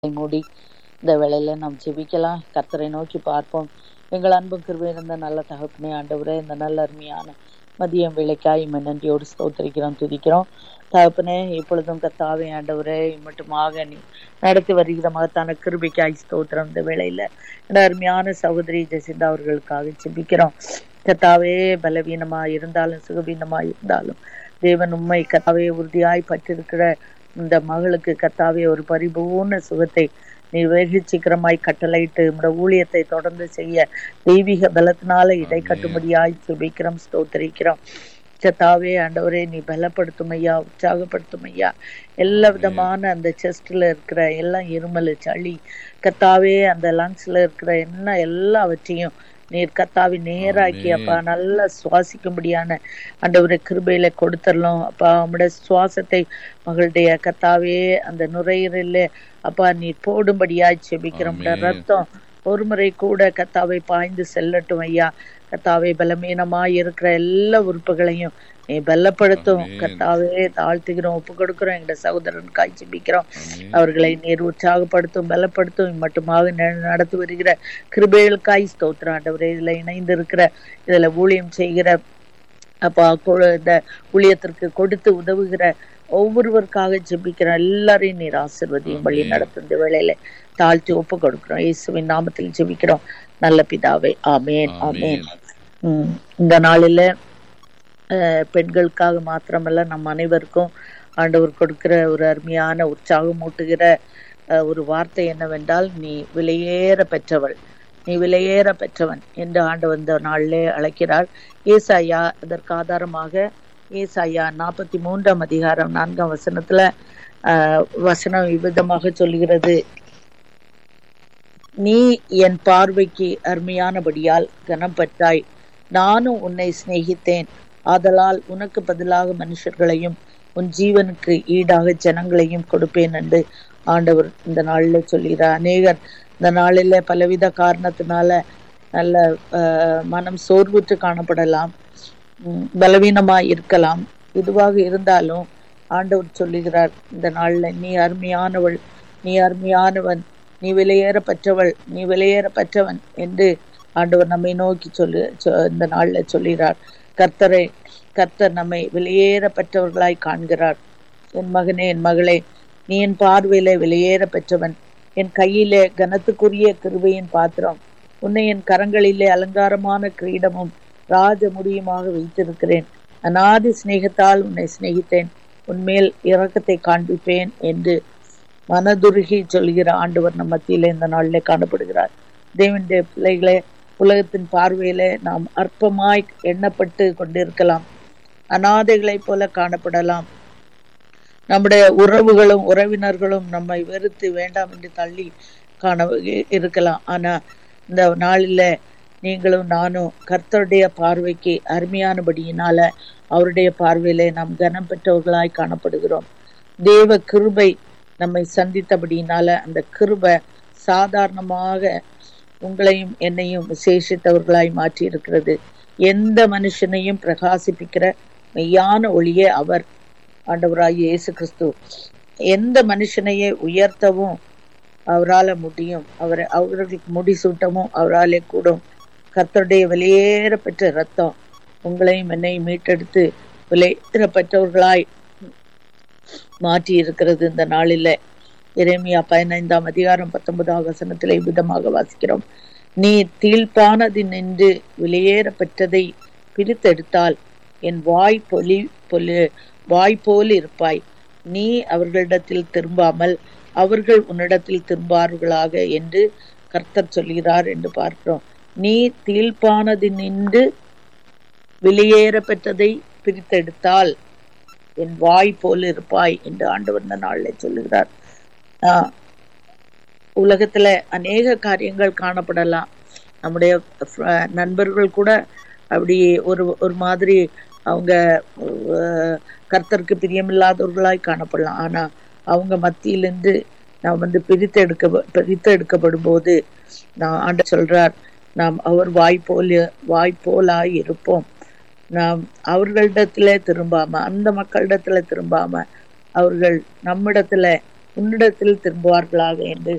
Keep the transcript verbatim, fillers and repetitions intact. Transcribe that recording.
மூடி இந்த வேளையில நாம் ஜெபிக்கலாம். கர்த்தரை நோக்கி பார்ப்போம். எங்கள் அன்பு கிருபை இருந்த நல்ல தகப்பனே ஆண்டவரே, இந்த நல்ல அருமையான மதியம் வேலைக்காய் இம்மை நன்றியோடு ஸ்தோத்திரிக்கிறோம், துதிக்கிறோம். தகப்பனே, இப்பொழுதும் கர்த்தாவே ஆண்டவரே மட்டுமாக நீ நடத்தி வருகிற மகத்தான கிருபைக்காய் ஸ்தோத்திரம். இந்த வேளையில இந்த அருமையான சகோதரி ஜெசிந்தா அவர்களுக்காக ஜெபிக்கிறோம். கர்த்தாவே, பலவீனமா இருந்தாலும் சுகவீனமா இருந்தாலும் தேவன் உண்மை கர்த்தாவே உறுதியாய் பற்றிருக்கிற இந்த மகளுக்கு கர்த்தாவே ஒரு பரிபூர்ண சுகத்தை நீ வெகு சீக்கிரமாய் கட்டளையிட்டு நம்முடைய ஊழியத்தை தொடர்ந்து செய்ய தெய்வீக பலத்தினால இடை கட்டும்படியாய் ஜெபிக்கிறோம், ஸ்தோத்திரிக்கிறோம். கர்த்தாவே ஆண்டவரே, நீ பலப்படுத்தும் ஐயா, உற்சாகப்படுத்தும் ஐயா. எல்லா விதமான அந்த செஸ்ட்ல இருக்கிற எல்லாம் இருமல், சளி, கர்த்தாவே அந்த லங்ஸ்ல இருக்கிற என்ன எல்லாவற்றையும் நீர் கர்த்தாவி நேராக்கி அப்பா நல்லா சுவாசிக்கும்படியான ஆண்டவரை கிருபையில கொடுத்துடலாம் அப்பா. நம்முடைய சுவாசத்தை மகளுடைய கர்த்தாவே அந்த நுரையீரல்ல அப்பா நீர் போடும்படியாய் செபிக்கிறோம். ரத்தம் ஒரு முறை கூட கர்த்தாவை பாய்ந்து செல்லட்டும் ஐயா. கர்த்தாவே, பலமீனமாய் இருக்கிற எல்லா உறுப்புகளையும் நீ பலப்படுத்தும் கர்த்தாவே. தாழ்த்துகிறோம், ஒப்பு கொடுக்கிறோம். எங்க சகோதரன் காய் ஜெபிக்கிறோம். அவர்களை நீர் உற்சாகப்படுத்தும், பலப்படுத்தும். மட்டுமாக நடத்தி வருகிற கிருபைகளுக்காய் ஸ்தோத்திரம் ஆண்டவரே. இதுல இணைந்து இருக்கிற இதுல ஊழியம் செய்கிற அப்பா இந்த ஊழியத்திற்கு கொடுத்து உதவுகிற ஒவ்வொருவருக்காக ஜெபிக்கிறோம். எல்லாரையும் நீர் ஆசீர்வதியும், வழி நடத்தும். இந்த வேளையில தாழ்த்தி ஒப்பு கொடுக்கிறோம். இயேசுவின் நாமத்தில் ஜெபிக்கிறோம் நல்ல பிதாவே, ஆமேன், ஆமேன். உம் இந்த நாளில அஹ் பெண்களுக்காக மாத்திரமல்ல நம் அனைவருக்கும் ஆண்டவர் கொடுக்கிற ஒரு அருமையான உற்சாகம் ஊட்டுகிற அஹ் ஒரு வார்த்தை என்னவென்றால், நீ விலையேற பெற்றவள், நீ விலையேற பெற்றவன் என்று ஆண்டவர் இந்த நாளிலே அழைக்கிறார். ஏசாயா அதற்கு ஆதாரமாக ஏசாயா நாற்பத்தி மூன்றாம் அதிகாரம் நான்காம் வசனத்துல ஆஹ் வசனம் விவிதமாக சொல்கிறது, நீ என் பார்வைக்கு அருமையானபடியால் கனம் பெற்றாய், நானும் உன்னை சிநேகித்தேன், ஆதலால் உனக்கு பதிலாக மனுஷர்களையும் உன் ஜீவனுக்கு ஈடாக ஜனங்களையும் கொடுப்பேன் என்று ஆண்டவர் இந்த நாளில் சொல்கிறார். அநேகர் இந்த நாளில் பலவித காரணத்தினால நல்ல ஆஹ் மனம் சோர்வுற்று காணப்படலாம், பலவீனமாய் இருக்கலாம். இதுவாக இருந்தாலும் ஆண்டவர் சொல்லுகிறார் இந்த நாள்ல, நீ அருமையானவள், நீ அருமையானவன், நீ விலையேற பெற்றவள், நீ விலையேற பெற்றவன் என்று ஆண்டவர் நம்மை நோக்கி சொல்லு இந்த நாள்ல சொல்லுகிறார். கர்த்தரை கர்த்தர் நம்மை விலையேற பெற்றவர்களாய் காண்கிறார். என் மகனே, என் மகளே, நீ என் பார்வையில விலையேற பெற்றவன், என் கையிலே கனத்துக்குரிய கிருபையின் பாத்திரம், உன்னை என் கரங்களிலே அலங்காரமான கிரீடமும் ராஜ முடியுமாக வைத்திருக்கிறேன், அநாதி சிநேகத்தால் உன்னை சிநேகித்தேன், உன்மேல் இரக்கத்தை காண்பிப்பேன் என்று மனதுருகி சொல்கிற ஆண்டவர் நம் மத்தியில இந்த நாளிலே காணப்படுகிறார். தேவனுடைய பிள்ளைகளே, உலகத்தின் பார்வையில நாம் அற்பமாய் எண்ணப்பட்டு கொண்டிருக்கலாம், அநாதைகளை போல காணப்படலாம், நம்முடைய உறவுகளும் உறவினர்களும் நம்மை வெறுத்து வேண்டாம் என்று தள்ளி காண இருக்கலாம். ஆனா இந்த நாளில நீங்களும் நானும் கர்த்தருடைய பார்வைக்கு அருமையானபடியினால அவருடைய பார்வையிலே நாம் கனம் பெற்றவர்களாய் காணப்படுகிறோம். தேவ கிருபை நம்மை சந்தித்தபடியினால அந்த கிருபை சாதாரணமாக உங்களையும் என்னையும் விசேஷித்தவர்களாய் மாற்றி இருக்கிறது. எந்த மனுஷனையும் பிரகாசிப்பிக்கிற மெய்யான ஒளியே அவர், ஆண்டவராகிய இயேசு கிறிஸ்து. எந்த மனுஷனையே உயர்த்தவும் அவரால் முடியும், அவரை அவர்களுக்கு முடிசூட்டவும் அவராலே கூடும். கர்த்தருடைய வெளியேற பெற்ற ரத்தம் உங்களையும் என்னையும் மீட்டெடுத்து விலையேற பெற்றவர்களாய் மாற்றி இருக்கிறது. இந்த நாளில எரேமியா பதினைந்தாம் அதிகாரம் பத்தொன்பதாம் வசனத்திலே விதமாக வாசிக்கிறோம், நீ தீழ்ப்பானது நின்று விலையேற பெற்றதை பிரித்தெடுத்தால் என் வாய் பொலி பொலி வாய் போல் இருப்பாய், நீ அவர்களிடத்தில் திரும்பாமல் அவர்கள் உன்னிடத்தில் திரும்பார்களாக என்று கர்த்தர் சொல்கிறார் என்று பார்க்கிறோம். நீ தீழ்ப்பானது நின்று வெளியேற பெற்றதை பிரித்தெடுத்தால் என் வாய் போல் இருப்பாய் என்று ஆண்டவர் இந்த நாளில் சொல்லுகிறார். ஆஹ் உலகத்துல அநேக காரியங்கள் காணப்படலாம். நம்முடைய நண்பர்கள் கூட அப்படி ஒரு ஒரு மாதிரி அவங்க கர்த்தருக்கு பிரியமில்லாதவர்களாய் காணப்படலாம். ஆனா அவங்க மத்தியிலிருந்து நாம் வந்து பிரித்து எடுக்க பிரித்து எடுக்கப்படும் போது நான் ஆண்டவர் சொல்றார், நாம் அவர் வாய் போல் வாய் போலாய் இருப்போம். நாம் அவர்களிடத்துல திரும்பாம, அந்த மக்களிடத்துல திரும்பாம, அவர்கள் நம்மிடத்துல உன்னிடத்தில் திரும்புவார்களாக என்று